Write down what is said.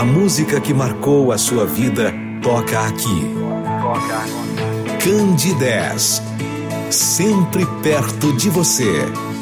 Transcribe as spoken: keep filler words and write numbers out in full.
música que marcou a sua vida toca aqui. Candidez, sempre perto de você.